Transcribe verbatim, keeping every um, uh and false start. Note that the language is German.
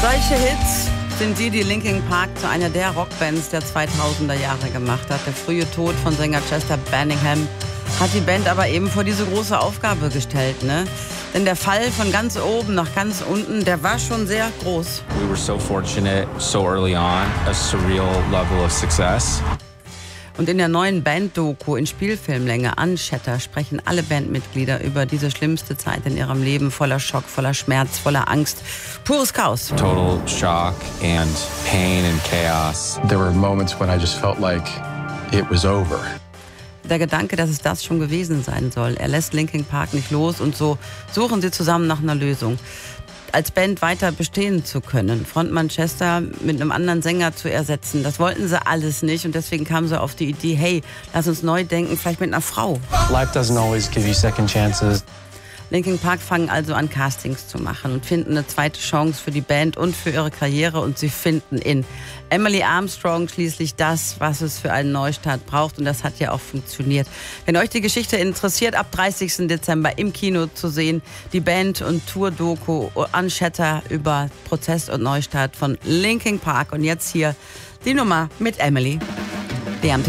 Solche Hits sind die, die Linkin Park zu einer der Rockbands der zweitausender Jahre gemacht hat. Der frühe Tod von Sänger Chester Bennington hat die Band aber eben vor diese große Aufgabe gestellt, ne? Denn der Fall von ganz oben nach ganz unten, der war schon sehr groß. We were so fortunate, so early on, a surreal level of success. Und in der neuen Band-Doku in Spielfilmlänge Unshattered sprechen alle Bandmitglieder über diese schlimmste Zeit in ihrem Leben, voller Schock, voller Schmerz, voller Angst. Pures Chaos. Total shock and pain and chaos. There were moments when I just felt like it was over. Der Gedanke, dass es das schon gewesen sein soll, er lässt Linkin Park nicht los und so suchen sie zusammen nach einer Lösung. Als Band weiter bestehen zu können, Frontmann Chester mit einem anderen Sänger zu ersetzen, das wollten sie alles nicht und deswegen kamen sie auf die Idee, hey, lass uns neu denken, vielleicht mit einer Frau. Life doesn't always give you second chances. Linkin Park fangen also an, Castings zu machen und finden eine zweite Chance für die Band und für ihre Karriere und sie finden in Emily Armstrong schließlich das, was es für einen Neustart braucht und das hat ja auch funktioniert. Wenn euch die Geschichte interessiert, ab dreißigsten Dezember im Kino zu sehen, die Band- und Tour-Doku Unshattered über Prozess und Neustart von Linkin Park und jetzt hier die Nummer mit Emily.